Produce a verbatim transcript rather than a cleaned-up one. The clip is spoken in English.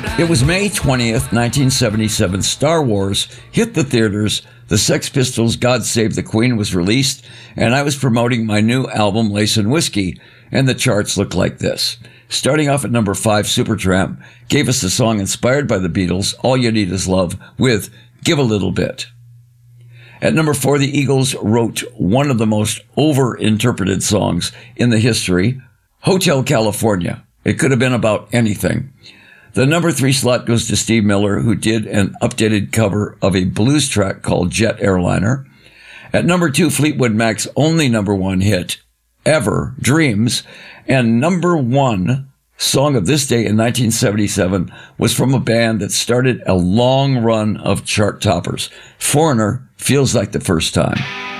It was May twentieth, nineteen seventy-seven. Star Wars hit the theaters. The Sex Pistols' God Save the Queen was released, and I was promoting my new album, Lace and Whiskey, and the charts looked like this. Starting off at number five, Supertramp gave us a song inspired by the Beatles, All You Need Is Love, with Give a Little Bit. At number four, the Eagles wrote one of the most over-interpreted songs in the history, Hotel California. It could have been about anything. The number three slot goes to Steve Miller, who did an updated cover of a blues track called Jet Airliner. At number two, Fleetwood Mac's only number one hit ever, Dreams. And number one song of this day in nineteen seventy-seven was from a band that started a long run of chart toppers. Foreigner, Feels Like the First Time.